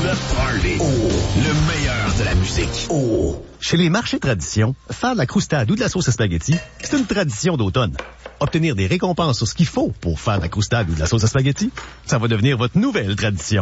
le party. Oh, le meilleur de la musique. Oh. Chez les marchés tradition, faire de la croustade ou de la sauce à spaghetti, c'est une tradition d'automne. Obtenir des récompenses sur ce qu'il faut pour faire de la croustade ou de la sauce à spaghetti, ça va devenir votre nouvelle tradition.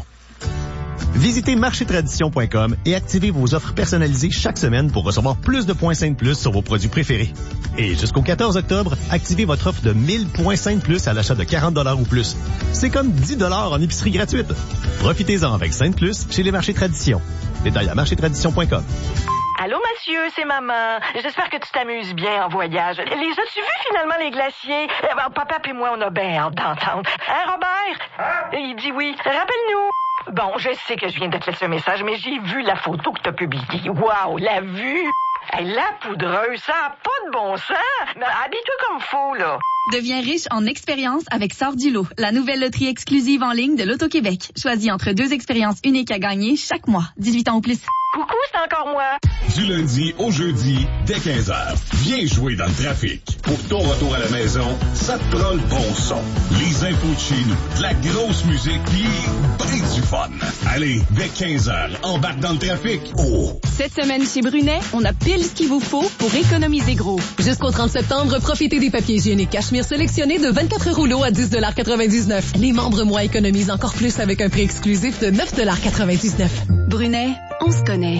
Visitez marchétradition.com et activez vos offres personnalisées chaque semaine pour recevoir plus de points Saint Plus sur vos produits préférés. Et jusqu'au 14 octobre, activez votre offre de 1000 points Saint Plus à l'achat de 40 $ ou plus. C'est comme 10 $ en épicerie gratuite. Profitez-en avec Saint Plus chez les marchés Tradition. Détails à marchétradition.com. Allô, monsieur, c'est maman. J'espère que tu t'amuses bien en voyage. Les as-tu vus finalement, les glaciers? Papa et moi, on a bien hâte d'entendre. Hein, Robert? Il dit oui. Rappelle-nous. Bon, je sais que je viens de te laisser un message, mais j'ai vu la photo que t'as publiée. Wow, la vue! Hey, la poudreuse, ça n'a pas de bon sens! Mais habille-toi comme faut, là. Deviens riche en expériences avec Sort du lot, la nouvelle loterie exclusive en ligne de l'Auto-Québec. Choisis entre 2 expériences uniques à gagner chaque mois. 18 ans ou plus. Coucou, c'est encore moi. Du lundi au jeudi, dès 15h. Viens jouer dans le trafic. Pour ton retour à la maison, ça te prend le bon son. Les infos de chez nous, de la grosse musique, pis ben du fun. Allez, dès 15h, embarque dans le trafic. Oh! Cette semaine chez Brunet, on a pile ce qu'il vous faut pour économiser gros. Jusqu'au 30 septembre, profitez des papiers hygiéniques Cachemire sélectionnés de 24 rouleaux à 10,99 $. Les membres moi économisent encore plus avec un prix exclusif de 9,99 $. Brunet, on se connaît.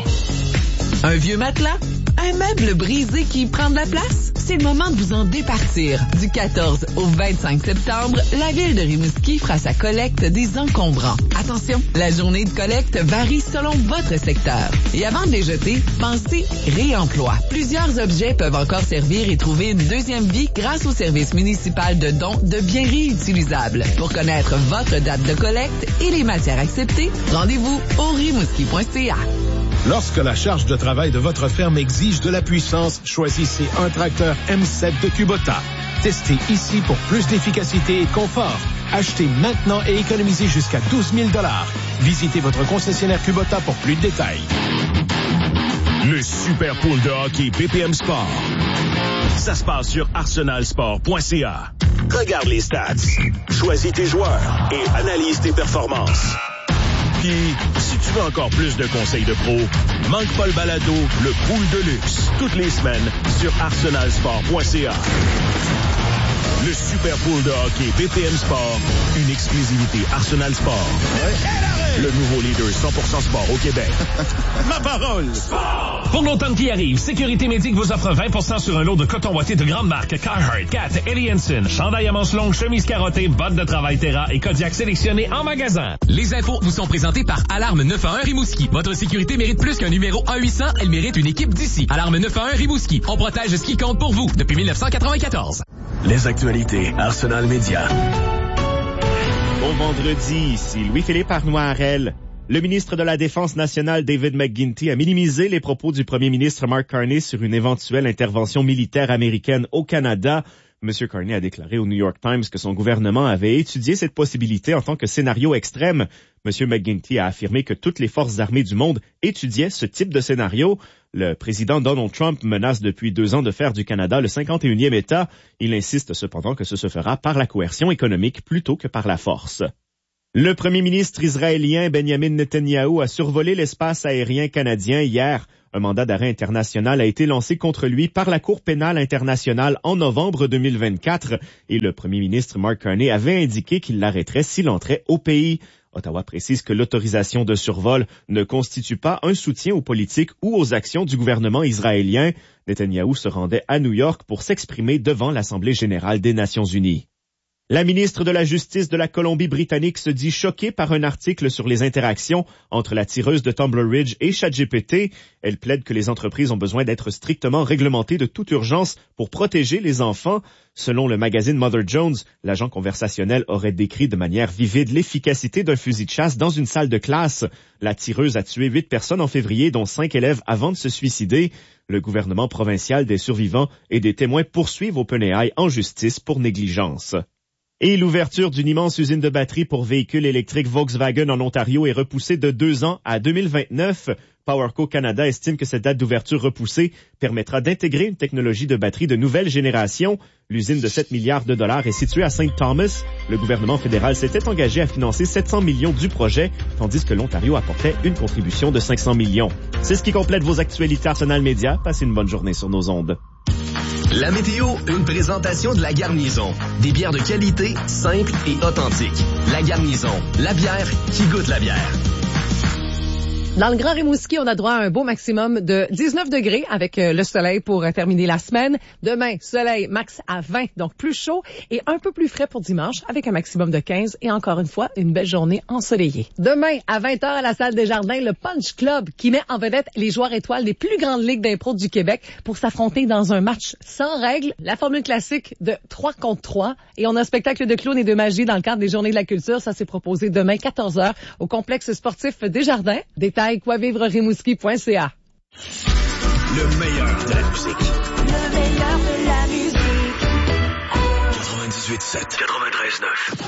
Un vieux matelas? Un meuble brisé qui prend de la place? C'est le moment de vous en départir. Du 14 au 25 septembre, la ville de Rimouski fera sa collecte des encombrants. Attention, la journée de collecte varie selon votre secteur. Et avant de les jeter, pensez réemploi. Plusieurs objets peuvent encore servir et trouver une deuxième vie grâce au service municipal de dons de biens réutilisables. Pour connaître votre date de collecte et les matières acceptées, rendez-vous au rimouski.ca. Lorsque la charge de travail de votre ferme exige de la puissance, choisissez un tracteur M7 de Kubota. Testez ici pour plus d'efficacité et confort. Achetez maintenant et économisez jusqu'à 12 000 $. Visitez votre concessionnaire Kubota pour plus de détails. Le Super Pool de hockey BPM Sport. Ça se passe sur arsenalsport.ca. Regarde les stats, choisis tes joueurs et analyse tes performances. Puis, si tu veux encore plus de conseils de pro, manque pas le balado, le pool de luxe, toutes les semaines sur arsenalsport.ca. Le Super Pool de hockey BPM Sport, une exclusivité Arsenal Sport. Le nouveau leader 100% sport au Québec. Ma parole! Pour l'automne qui arrive, Sécurité Médic vous offre 20% sur un lot de coton ouaté de grande marque Carhartt, Cat, Ellie Hansen, chandail à manches longues, chemise carottée, bottes de travail Terra et Kodiak sélectionnés en magasin. Les infos vous sont présentées par Alarme 911 Rimouski. Votre sécurité mérite plus qu'un numéro 1-800, elle mérite une équipe d'ici. Alarme 911 Rimouski. On protège ce qui compte pour vous depuis 1994. Les actualités Arsenal Média. Bon vendredi, ici Louis-Philippe Arnois-Harel. Le ministre de la Défense nationale, David McGuinty, a minimisé les propos du premier ministre Mark Carney sur une éventuelle intervention militaire américaine au Canada. M. Carney a déclaré au New York Times que son gouvernement avait étudié cette possibilité en tant que scénario extrême. M. McGuinty a affirmé que toutes les forces armées du monde étudiaient ce type de scénario. Le président Donald Trump menace depuis 2 ans de faire du Canada le 51e État. Il insiste cependant que ce se fera par la coercion économique plutôt que par la force. Le premier ministre israélien Benjamin Netanyahou a survolé l'espace aérien canadien hier. Un mandat d'arrêt international a été lancé contre lui par la Cour pénale internationale en novembre 2024 et le premier ministre Mark Carney avait indiqué qu'il l'arrêterait s'il entrait au pays. Ottawa précise que l'autorisation de survol ne constitue pas un soutien aux politiques ou aux actions du gouvernement israélien. Netanyahou se rendait à New York pour s'exprimer devant l'Assemblée générale des Nations unies. La ministre de la Justice de la Colombie-Britannique se dit choquée par un article sur les interactions entre la tireuse de Tumblr Ridge et ChatGPT. Elle plaide que les entreprises ont besoin d'être strictement réglementées de toute urgence pour protéger les enfants. Selon le magazine Mother Jones, l'agent conversationnel aurait décrit de manière vivide l'efficacité d'un fusil de chasse dans une salle de classe. La tireuse a tué 8 personnes en février, dont 5 élèves avant de se suicider. Le gouvernement provincial, des survivants et des témoins poursuivent OpenAI en justice pour négligence. Et l'ouverture d'une immense usine de batteries pour véhicules électriques Volkswagen en Ontario est repoussée de 2 ans à 2029. PowerCo Canada estime que cette date d'ouverture repoussée permettra d'intégrer une technologie de batterie de nouvelle génération. L'usine de 7 milliards de dollars est située à St. Thomas. Le gouvernement fédéral s'était engagé à financer 700 millions du projet, tandis que l'Ontario apportait une contribution de 500 millions. C'est ce qui complète vos actualités Arsenal Média. Passez une bonne journée sur nos ondes. La météo, une présentation de La Garnison. Des bières de qualité, simples et authentiques. La Garnison, la bière qui goûte la bière. Dans le Grand Rimouski, on a droit à un beau maximum de 19 degrés avec le soleil pour terminer la semaine. Demain, soleil max à 20, donc plus chaud et un peu plus frais pour dimanche avec un maximum de 15 et encore une fois, une belle journée ensoleillée. Demain, à 20h à la salle des Jardins, le Punch Club qui met en vedette les joueurs étoiles des plus grandes ligues d'impro du Québec pour s'affronter dans un match sans règles. La formule classique de 3 contre 3 et on a un spectacle de clowns et de magie dans le cadre des Journées de la culture. Ça s'est proposé demain 14h au complexe sportif des Jardins. Détails quoivivrerimouski.ca. Le meilleur de la musique. Le meilleur de la musique. 98.7. 93.9.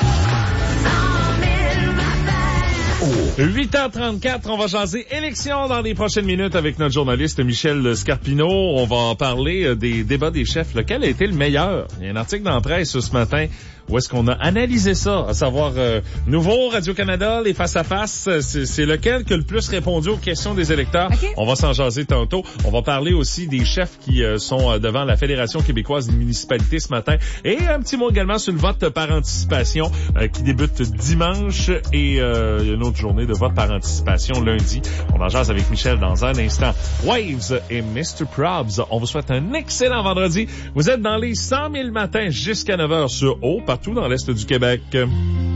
8h34, on va jaser élection dans les prochaines minutes avec notre journaliste Michel Scarpino. On va parler des débats des chefs. Lequel a été le meilleur? Il y a un article dans la presse ce matin où est-ce qu'on a analysé ça, à savoir nouveau Radio-Canada, les face-à-face, c'est lequel qui a le plus répondu aux questions des électeurs. Okay. On va s'en jaser tantôt. On va parler aussi des chefs qui sont devant la Fédération québécoise des municipalités ce matin. Et un petit mot également sur le vote par anticipation qui débute dimanche et il y a une autre journée de vote par anticipation lundi. On en jase avec Michel dans un instant. Waves et Mr. Probs, on vous souhaite un excellent vendredi. Vous êtes dans les 100 000 matins jusqu'à 9h sur Eau, partout dans l'Est du Québec.